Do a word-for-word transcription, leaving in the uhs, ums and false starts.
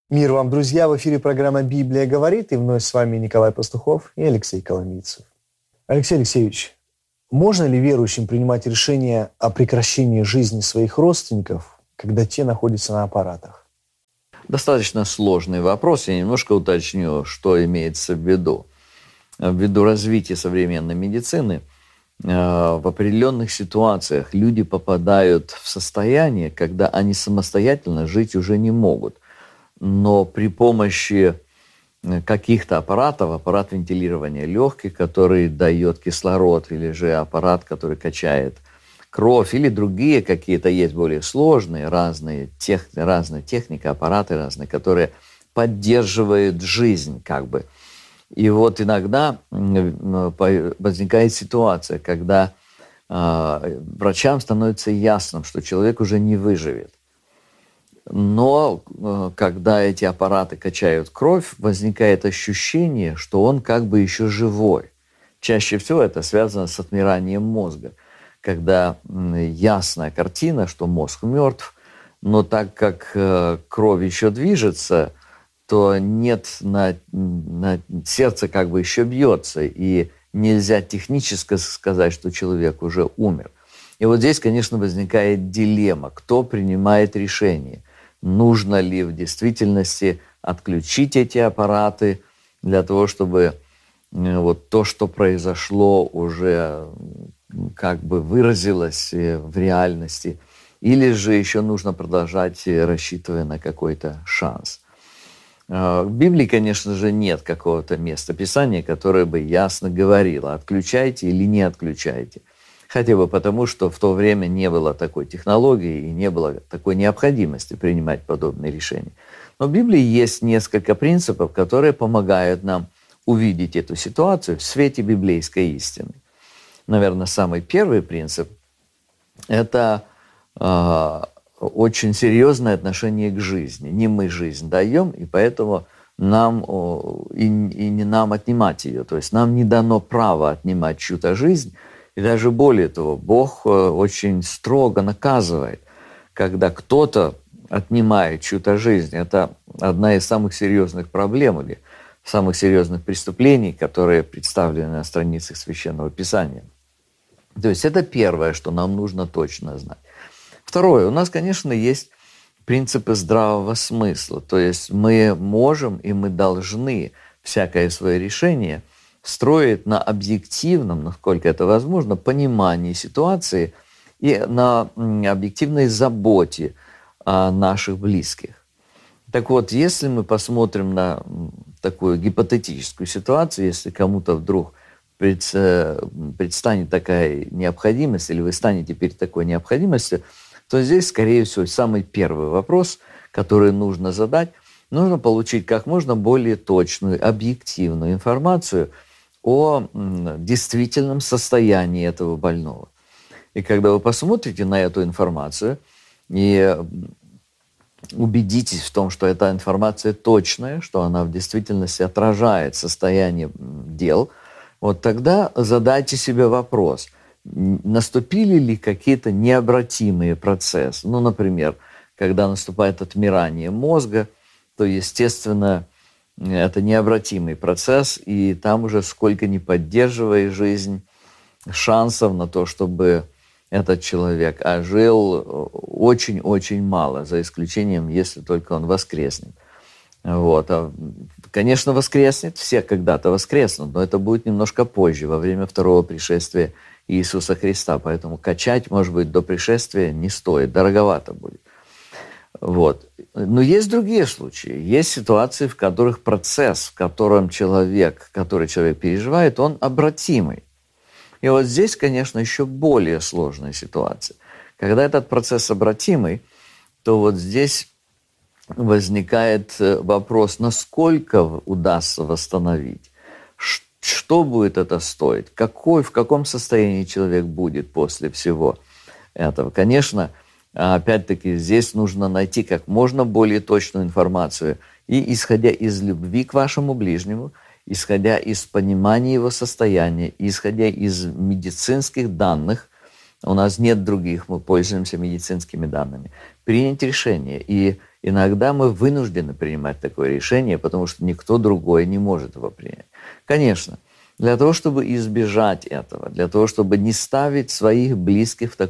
Мир вам, друзья! В эфире программа «Библия говорит», и вновь с вами Николай Пастухов и Алексей Коломийцев. Алексей Алексеевич, можно ли верующим принимать решение о прекращении жизни своих родственников, когда те находятся на аппаратах? Достаточно сложный вопрос. Я немножко уточню, что имеется в виду. Ввиду развития современной медицины, в определенных ситуациях люди попадают в состояние, когда они самостоятельно жить уже не могут. Но при помощи каких-то аппаратов, аппарат вентилирования легких, который дает кислород, или же аппарат, который качает кровь, или другие какие-то есть более сложные, разные, тех, разные техники, аппараты разные, которые поддерживают жизнь как бы. И вот иногда возникает ситуация, когда э, врачам становится ясно, что человек уже не выживет. Но э, когда эти аппараты качают кровь, возникает ощущение, что он как бы еще живой. Чаще всего это связано с отмиранием мозга, когда э, ясная картина, что мозг мертв, но так как э, кровь еще движется, то нет, на, на сердце как бы еще бьется, и нельзя технически сказать, что человек уже умер. И вот здесь, конечно, возникает дилемма, кто принимает решение. Нужно ли в действительности отключить эти аппараты для того, чтобы вот то, что произошло, уже как бы выразилось в реальности, или же еще нужно продолжать, рассчитывая на какой-то шанс. В Библии, конечно же, нет какого-то места Писания, которое бы ясно говорило, отключайте или не отключайте. Хотя бы потому, что в то время не было такой технологии и не было такой необходимости принимать подобные решения. Но в Библии есть несколько принципов, которые помогают нам увидеть эту ситуацию в свете библейской истины. Наверное, самый первый принцип – это э, очень серьезное отношение к жизни. Не мы жизнь даем, и поэтому нам о, и, и не нам отнимать ее. То есть нам не дано право отнимать чью-то жизнь. И даже более того, Бог очень строго наказывает, когда кто-то отнимает чью-то жизнь. Это одна из самых серьезных проблем или самых серьезных преступлений, которые представлены на страницах Священного Писания. То есть это первое, что нам нужно точно знать. Второе, у нас, конечно, есть принципы здравого смысла. То есть мы можем и мы должны всякое свое решение строить на объективном, насколько это возможно, понимании ситуации и на объективной заботе о наших близких. Так вот, если мы посмотрим на такую гипотетическую ситуацию, если кому-то вдруг предстанет такая необходимость, или вы станете перед такой необходимостью, то здесь, скорее всего, самый первый вопрос, который нужно задать, нужно получить как можно более точную, объективную информацию о действительном состоянии этого больного. И когда вы посмотрите на эту информацию и убедитесь в том, что эта информация точная, что она в действительности отражает состояние дел, вот тогда задайте себе вопрос, наступили ли какие-то необратимые процессы. Ну, например, когда наступает отмирание мозга, то, естественно, это необратимый процесс, и там уже сколько ни поддерживая жизнь, шансов на то, чтобы этот человек ожил, очень-очень мало, за исключением, если только он воскреснет. Вот. А, конечно, воскреснет, все когда-то воскреснут, но это будет немножко позже, во время второго пришествия Иисуса Христа. Поэтому качать, может быть, до пришествия не стоит, дороговато будет. Вот. Но есть другие случаи. Есть ситуации, в которых процесс, в котором человек, который человек переживает, он обратимый. И вот здесь, конечно, еще более сложная ситуация. Когда этот процесс обратимый, то вот здесь возникает вопрос, насколько удастся восстановить, что будет это стоить, какой, в каком состоянии человек будет после всего этого. Конечно, опять-таки, здесь нужно найти как можно более точную информацию. И исходя из любви к вашему ближнему, исходя из понимания его состояния, исходя из медицинских данных, у нас нет других, мы пользуемся медицинскими данными, принять решение и Иногда мы вынуждены принимать такое решение, потому что никто другой не может его принять. Конечно, для того, чтобы избежать этого, для того, чтобы не ставить своих близких в такую